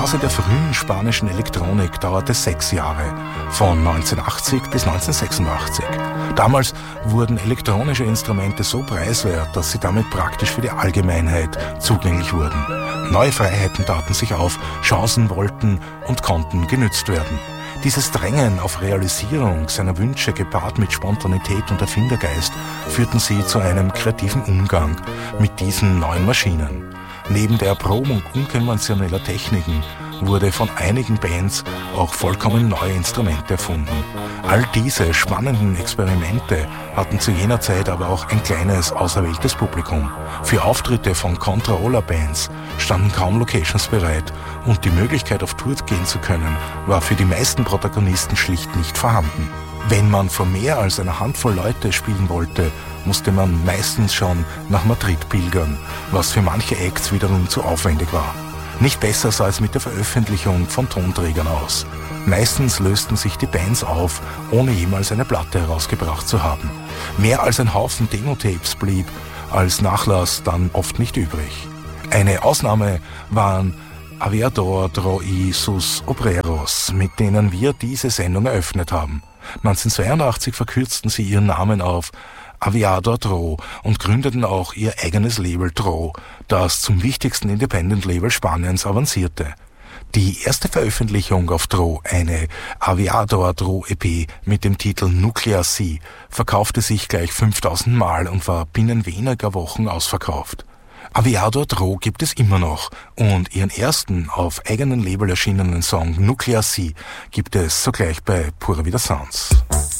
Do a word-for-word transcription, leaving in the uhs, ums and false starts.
Die Phase der frühen spanischen Elektronik dauerte sechs Jahre, von neunzehnhundertachtzig bis neunzehnhundertsechsundachtzig. Damals wurden elektronische Instrumente so preiswert, dass sie damit praktisch für die Allgemeinheit zugänglich wurden. Neue Freiheiten taten sich auf, Chancen wollten und konnten genützt werden. Dieses Drängen auf Realisierung seiner Wünsche gepaart mit Spontanität und Erfindergeist führten sie zu einem kreativen Umgang mit diesen neuen Maschinen. Neben der Erprobung unkonventioneller Techniken wurde von einigen Bands auch vollkommen neue Instrumente erfunden. All diese spannenden Experimente hatten zu jener Zeit aber auch ein kleines, auserwähltes Publikum. Für Auftritte von Controller-Bands standen kaum Locations bereit und die Möglichkeit, auf Tour gehen zu können, war für die meisten Protagonisten schlicht nicht vorhanden. Wenn man vor mehr als einer Handvoll Leute spielen wollte, musste man meistens schon nach Madrid pilgern, was für manche Acts wiederum zu aufwendig war. Nicht besser sah es mit der Veröffentlichung von Tonträgern aus. Meistens lösten sich die Bands auf, ohne jemals eine Platte herausgebracht zu haben. Mehr als ein Haufen Demo-Tapes blieb als Nachlass dann oft nicht übrig. Eine Ausnahme waren Aviador Dro y sus Obreros, mit denen wir diese Sendung eröffnet haben. neunzehnhundertzweiundachtzig verkürzten sie ihren Namen auf Aviador Dro und gründeten auch ihr eigenes Label Dro, das zum wichtigsten Independent-Label Spaniens avancierte. Die erste Veröffentlichung auf Dro, eine Aviador Dro E P mit dem Titel Nuclear Sea, verkaufte sich gleich fünftausend Mal und war binnen weniger Wochen ausverkauft. Aviador Dro gibt es immer noch und ihren ersten auf eigenem Label erschienenen Song Nuclear Sea gibt es sogleich bei Pura Vida Sounds.